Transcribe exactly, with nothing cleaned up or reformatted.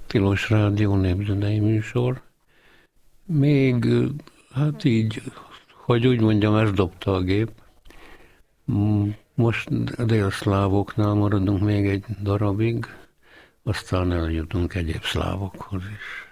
Tilos Rádió népzenei műsor. Még, hát így, hogy úgy mondjam, ezt dobta a gép. Most a délszlávoknál maradunk még egy darabig, aztán eljutunk egyéb szlávokhoz is.